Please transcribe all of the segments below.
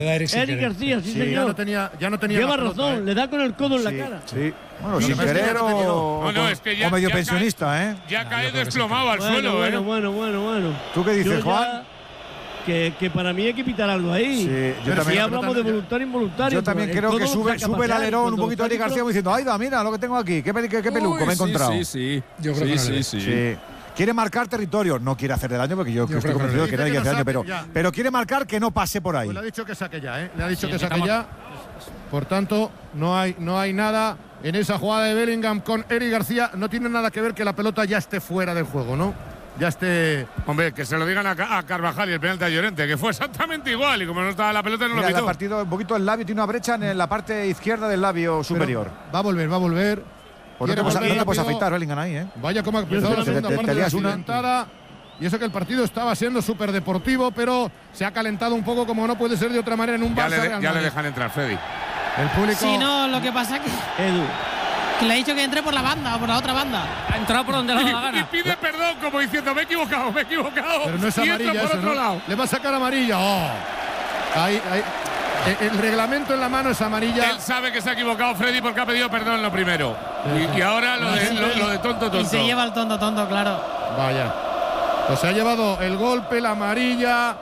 Eric García, sí, señor. Ya no tenía Lleva razón, le da con el codo en la cara. Sí. Bueno, sin querer es que ya, o medio ya pensionista, ¿eh? Ya cae desplomado al suelo, Bueno. ¿Tú qué dices, Juan? Que para mí hay que pitar algo ahí. Sí, yo pero también. si hablamos de voluntario e involuntario. Yo también creo que sube el alerón un poquito a Eric García diciendo, ¡ay, mira lo que tengo aquí! ¡Qué peluco me he encontrado! Sí. Yo creo que sí. Quiere marcar territorio, no quiere hacer daño porque yo estoy convencido de que nadie quiere hacer daño, pero quiere marcar que no pase por ahí. Pues le ha dicho que saque ya, Le ha dicho que saque ya. Por tanto, no hay nada en esa jugada de Bellingham con Eric García. No tiene nada que ver que la pelota ya esté fuera del juego, ¿no? Ya esté. Hombre, que se lo digan a Carvajal y el penalti a Llorente, que fue exactamente igual y como no estaba la pelota no lo pitó. pitó. Ha partido un poquito el labio, tiene una brecha en la parte izquierda del labio superior. Pero va a volver. Pues no te puedes afeitar, Bellingham ahí, ¿eh? Vaya como ha empezado la segunda parte accidentada. Y eso que el partido estaba siendo súper deportivo, pero se ha calentado un poco como no puede ser de otra manera en un Barça. Ya le dejan entrar, Freddy. El público. Sí, no, lo que pasa que le ha dicho que entre por la banda o por la otra banda. Ha entrado por donde le da la gana. Y pide perdón como diciendo, me he equivocado. Pero no es amarilla, por otro lado. Le va a sacar amarilla. Ahí. El reglamento en la mano es amarilla. Él sabe que se ha equivocado, Freddy, porque ha pedido perdón lo primero. Y ahora lo de tonto. Y se lleva el tonto, claro. Vaya. Pues se ha llevado el golpe, la amarilla,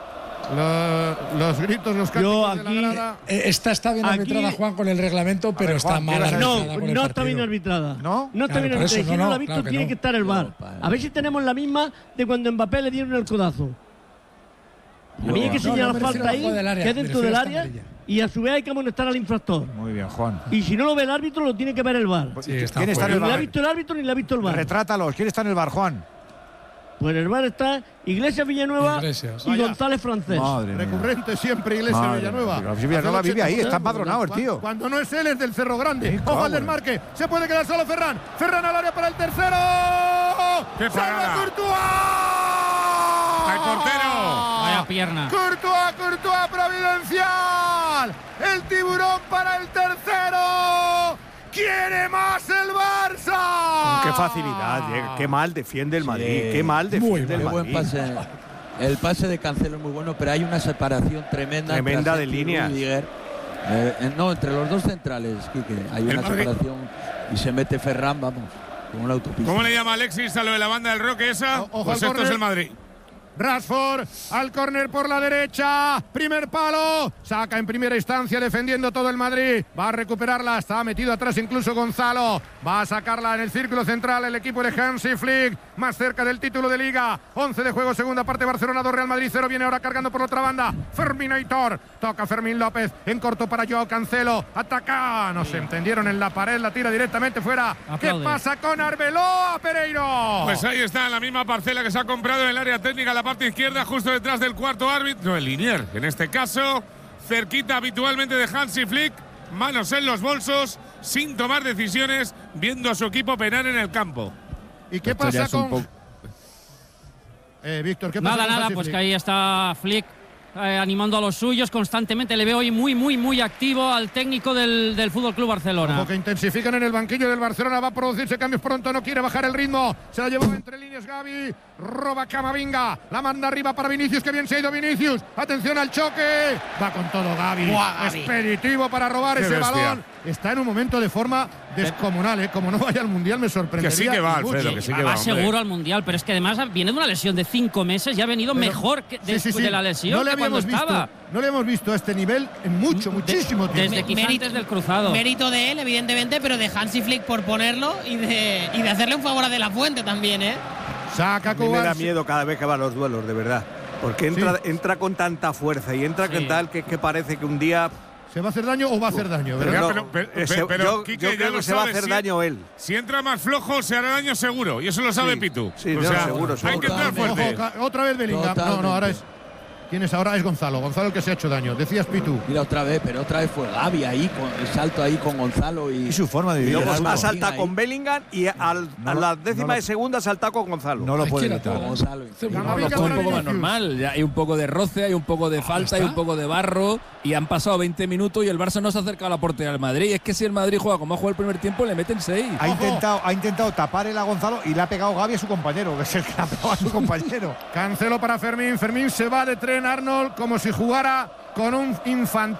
los gritos, los cantos de la grada. Está bien arbitrada, Juan, con el reglamento, pero está mal arbitrada. No está bien arbitrada. ¿No? No está bien arbitrada. Si no la ha visto, tiene que estar el VAR. A ver si tenemos la misma de cuando Mbappé le dieron el codazo. A mí hay que señalar falta ahí, que es dentro del área, y a su vez hay que amonestar al infractor. Muy bien, Juan. Y si no lo ve el árbitro, lo tiene que ver el VAR. ¿Quién está en el VAR? Ni le ha visto el árbitro ni le ha visto el VAR. Retrátalos. ¿Quién está en el VAR, Juan? Pues en el VAR está Iglesias Villanueva y González Francés. Recurrente siempre Iglesias Villanueva. Villanueva vive ahí, está empadronado el tío. Cuando no es él, es del Cerro Grande. Ojo al desmarque. Se puede quedar solo Ferran. Ferran al área para el tercero. ¡Salva Courtois! ¡Al portero! Vaya pierna. Courtois providencial. El tiburón para el tercero. ¡Quiere más el Barça! ¡Qué facilidad! ¡Qué mal defiende el Madrid! ¡Qué mal defiende el Madrid! Buen pase. El pase de Cancelo es muy bueno, pero hay una separación tremenda de líneas. No, entre los dos centrales, Quique. Hay una separación y se mete Ferran, vamos, con una autopista. ¿Cómo le llama Alexis a lo de la banda del Roque esa? Pues esto es el Madrid. Rashford al córner por la derecha, primer palo, saca en primera instancia defendiendo todo el Madrid, va a recuperarla, está metido atrás incluso Gonzalo, va a sacarla en el círculo central el equipo de Hansi Flick, más cerca del título de Liga, 11 de juego, segunda parte, Barcelona 2, Real Madrid 0, viene ahora cargando por la otra banda, Ferminator, toca Fermín López, en corto para Joao Cancelo, ataca, no se entendieron en la pared, la tira directamente fuera. ¿Qué pasa con Arbeloa, Pereiro? Pues ahí está, en la misma parcela que se ha comprado en el área técnica, la parte izquierda, justo detrás del cuarto árbitro, el Linier, en este caso, cerquita habitualmente de Hansi Flick, manos en los bolsos, sin tomar decisiones, viendo a su equipo penar en el campo. ¿Y qué pasa con Víctor? ¿Qué pasa con Nada, Hansi pues Flick? que ahí está Flick animando a los suyos constantemente. Le veo hoy muy activo al técnico del FC Barcelona. Como que intensifican en el banquillo del Barcelona, va a producirse cambios pronto, no quiere bajar el ritmo, se la llevó entre líneas Gavi, roba Camavinga, la manda arriba para Vinicius, que bien se ha ido Vinicius, atención al choque, va con todo Gavi, expeditivo para robar ese balón, está en un momento de forma descomunal, como no vaya al Mundial me sorprendería. Que sí que va, Alfredo, que sí que va. Va seguro al Mundial, pero es que además viene de una lesión de 5 meses, ya ha venido mejor que después de la lesión que cuando estaba. No le hemos visto a este nivel en muchísimo tiempo. Desde quizá antes del cruzado. Mérito de él, evidentemente, pero de Hansi Flick por ponerlo y de hacerle un favor a De La Fuente también, Saca me da miedo cada vez que va a los duelos, de verdad. Porque entra con tanta fuerza y entra con tal que parece que un día… ¿Se va a hacer daño o va a hacer daño? Pero yo creo que se va a hacer daño él. Si entra más flojo, se hará daño seguro. Y eso lo sabe Pitu. Sí, seguro. Hay que entrar fuerte. Otra vez Bellingham. No, ahora es… ¿Quién es ahora? Es Gonzalo. Gonzalo el que se ha hecho daño. Decías Pitu. Mira otra vez fue Gavi ahí, con el salto ahí con Gonzalo y su forma de vivir. Ha saltado con Bellingham y a la décima de segunda ha saltado con Gonzalo. No lo puede evitar. Gonzalo. Un poco más normal. Hay un poco de roce, hay un poco de falta, hay un poco de barro. Y han pasado 20 minutos y el Barça no se ha acercado a la portería del Madrid. Es que si el Madrid juega como ha jugado el primer tiempo, le meten 6. Ha intentado tapar a Gonzalo y le ha pegado Gavi a su compañero, que es el que le ha pegado a su compañero. Cancelo para Fermín. Fermín se va de tren, Arnold, como si jugara con un infantil.